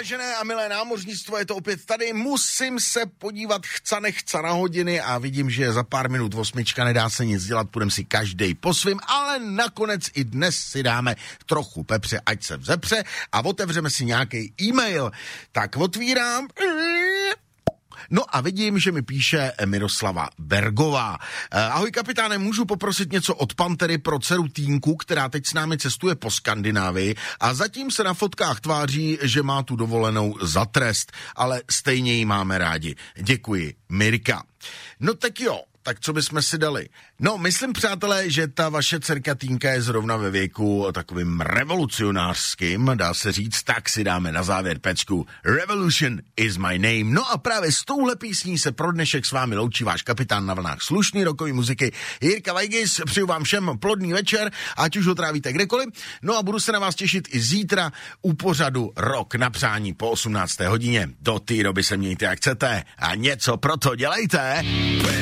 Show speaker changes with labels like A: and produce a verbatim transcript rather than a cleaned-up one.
A: Vážené a milé námořnictvo, je to opět tady. Musím se podívat chca nechca na hodiny a vidím, že za pár minut osmička, nedá se nic dělat, půjdem si každej po svým, ale nakonec i dnes si dáme trochu pepře, ať se vzepře a otevřeme si nějaký e-mail. Tak otvírám... No a vidím, že mi píše Miroslava Bergová. Ahoj kapitáne, můžu poprosit něco od Pantery pro dceru Týnku, která teď s námi cestuje po Skandinávii a zatím se na fotkách tváří, že má tu dovolenou za trest, ale stejně ji máme rádi. Děkuji, Mirka. No tak jo. Tak co bychom si dali? No, myslím, přátelé, že ta vaše dcerka Týnka je zrovna ve věku takovým revolucionářským, dá se říct, tak si dáme na závěr pecku Revolution is my name. No a právě s touhle písní se pro dnešek s vámi loučí váš kapitán na vlnách slušný rokový muziky Jirka Vajgis. Přeju vám všem plodný večer, ať už ho trávíte kdekoliv. No a budu se na vás těšit i zítra u pořadu Rok na přání po osmnácté hodině. Do té doby se mějte jak chcete a něco pro to dělejte.